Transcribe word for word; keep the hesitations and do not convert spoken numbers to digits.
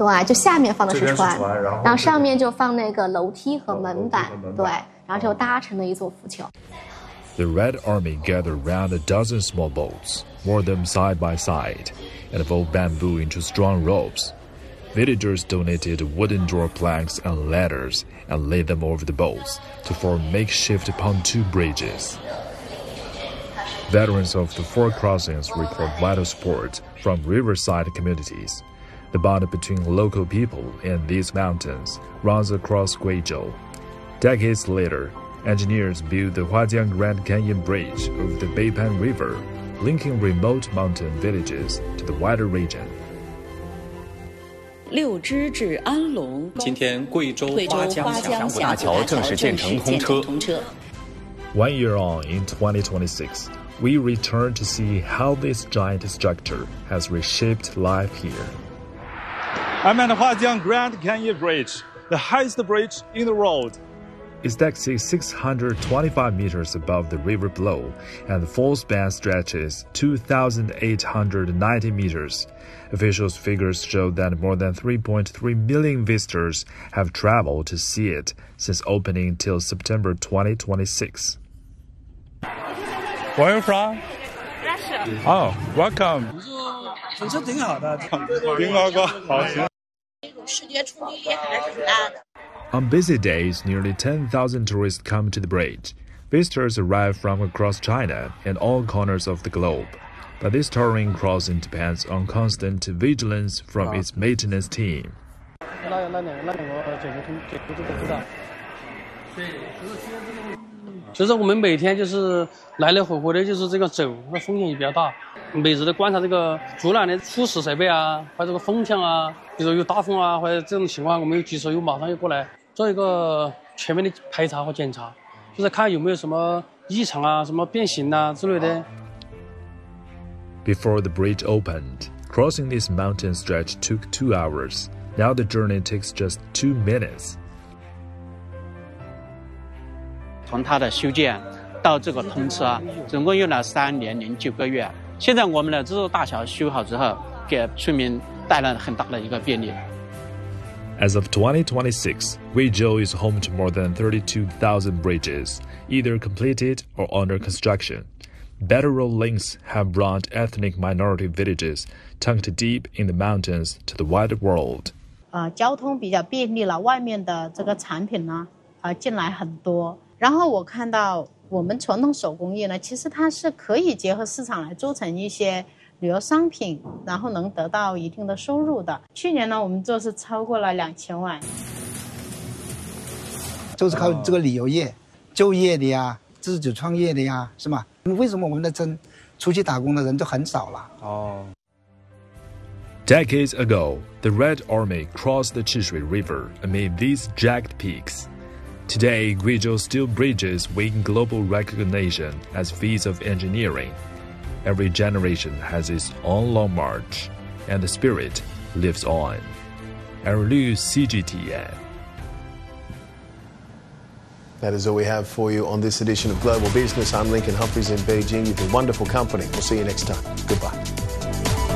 对，就下面放的是船，然后上面就放那个楼梯和门板，对，然后就搭成了一座浮桥。 The Red Army gathered around a dozen small boats, moored them side by side, and wove bamboo into strong ropes. Villagers donated wooden door planks and ladders and laid them over the boats to form makeshift pontoon bridges. Veterans of the four crossings record vital support from riverside communities. The bond between local people and these mountains runs across Guizhou. Decades later, engineers built the Huajiang Grand Canyon Bridge over the Beipan River, linking remote mountain villages to the wider region. 六支至安龙， 今天贵州花江峡谷大桥正式建成通车。 One year on, in twenty twenty-six, we return to see how this giant structure has reshaped life here. I'm at Huajiang Grand Canyon Bridge, the highest bridge in the world. It's actually six hundred twenty-five meters above the river below, and the full span stretches two thousand eight hundred ninety meters. Officials' figures show that more than three point three million visitors have traveled to see it since opening till September twenty twenty-six. Where are you from? Russia. Oh, welcome. 乘车挺好的， 挺好个，好行。 视觉冲击也还是挺大的。 On busy days, nearly ten thousand tourists come to the bridge. Visitors arrive from across China and all corners of the globe. But this touring crossing depends on constant vigilance from its maintenance team. 那那两个那两个解决通解决这个知道。就是我们每天就是来来回回的，就是这个走，那风险也比较大。每日的观察这个阻拦的初始设备啊，还有这个风向啊，比如说有大风啊，或者这种情况，我们及时又马上又过来做一个全面的排查和检查，就是看有没有什么异常啊、什么变形啊之类的。 Before the bridge opened, crossing this mountain stretch took two hours. Now the journey takes just two minutes. 从它的修建到这个通车，总共用了三年零九个月。现在我们的这座大桥修好之后，给村民带来了很大的一个便利。 As of twenty twenty-six, Guizhou is home to more than thirty-two thousand bridges, either completed or under construction. Better road links have brought ethnic minority villages tucked deep in the mountains to the wider world. 呃，交通比较便利了，外面的这个产品呢，呃，进来很多。然后我看到我们传统手工业呢，其实它是可以结合市场来做成一些旅游商品，然后能得到一定的收入的。去年呢，我们做是超过了两千万。 就是靠这个旅游业、就业的呀、自主创业的呀，是吗？为什么我们的真出去打工的人就很少了？哦。 Decades ago, the Red Army crossed the Chishui River amid these jagged peaks. Today, Guizhou steel bridges win global recognition as feats of engineering. Every generation has its own long march, and the spirit lives on. Aaron Liu, C G T N. That is all we have for you on this edition of Global Business. I'm Lincoln Humphreys in Beijing. You've been wonderful company. We'll see you next time. Goodbye.